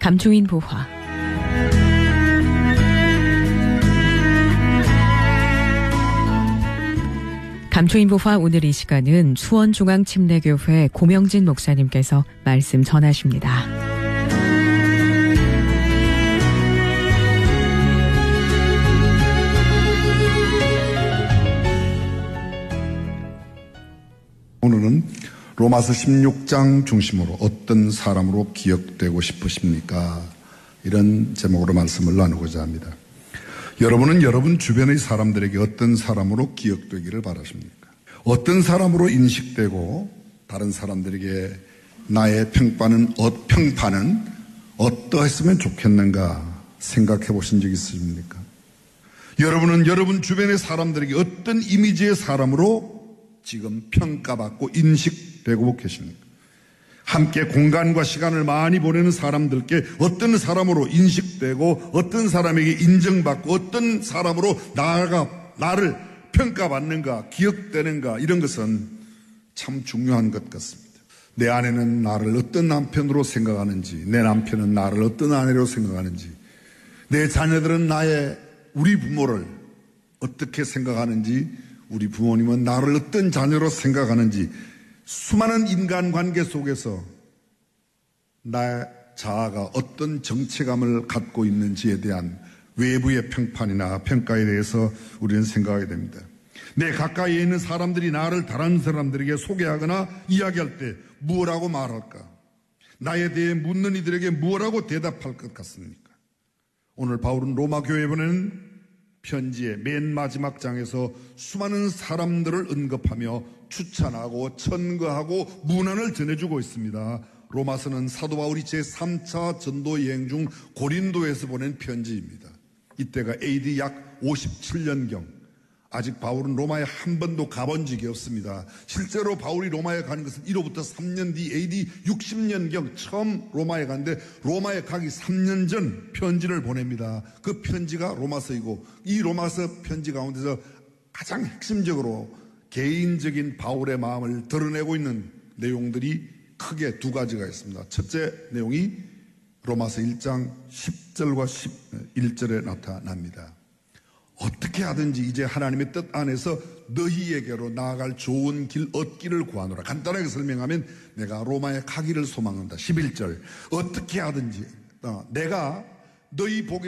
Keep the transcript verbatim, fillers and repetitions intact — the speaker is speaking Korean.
감초인 보화. 감초인 보화 오늘 이 시간은 수원중앙침례교회 고명진 목사님께서 말씀 전하십니다. 오늘은 로마서 십육 장 중심으로 어떤 사람으로 기억되고 싶으십니까? 이런 제목으로 말씀을 나누고자 합니다. 여러분은 여러분 주변의 사람들에게 어떤 사람으로 기억되기를 바라십니까? 어떤 사람으로 인식되고 다른 사람들에게 나의 평판은, 어, 평판은 어떠했으면 좋겠는가 생각해 보신 적 있으십니까? 여러분은 여러분 주변의 사람들에게 어떤 이미지의 사람으로 지금 평가받고 인식되고 계십니까? 함께 공간과 시간을 많이 보내는 사람들께 어떤 사람으로 인식되고 어떤 사람에게 인정받고 어떤 사람으로 나가, 나를 평가받는가, 기억되는가, 이런 것은 참 중요한 것 같습니다. 내 아내는 나를 어떤 남편으로 생각하는지, 내 남편은 나를 어떤 아내로 생각하는지, 내 자녀들은 나의, 우리 부모를 어떻게 생각하는지, 우리 부모님은 나를 어떤 자녀로 생각하는지, 수많은 인간관계 속에서 나의 자아가 어떤 정체감을 갖고 있는지에 대한 외부의 평판이나 평가에 대해서 우리는 생각하게 됩니다. 내 가까이에 있는 사람들이 나를 다른 사람들에게 소개하거나 이야기할 때 무엇라고 말할까? 나에 대해 묻는 이들에게 무엇라고 대답할 것 같습니까? 오늘 바울은 로마 교회에 보내는 편지의 맨 마지막 장에서 수많은 사람들을 언급하며 추천하고 천거하고 문안을 전해주고 있습니다. 로마서는 사도 바울이 제삼 차 전도 여행 중 고린도에서 보낸 편지입니다. 이때가 에이디 약 오십칠 년경. 아직 바울은 로마에 한 번도 가본 적이 없습니다. 실제로 바울이 로마에 가는 것은 이로부터 삼 년 뒤 에이디 육십 년경 처음 로마에 갔는데, 로마에 가기 삼 년 전 편지를 보냅니다. 그 편지가 로마서이고, 이 로마서 편지 가운데서 가장 핵심적으로 개인적인 바울의 마음을 드러내고 있는 내용들이 크게 두 가지가 있습니다. 첫째 내용이 로마서 일 장 십 절과 십일 절에 나타납니다. 어떻게 하든지 이제 하나님의 뜻 안에서 너희에게로 나아갈 좋은 길 얻기를 구하노라. 간단하게 설명하면 내가 로마에 가기를 소망한다. 십일 절 어떻게 하든지 어, 내가 너희 보기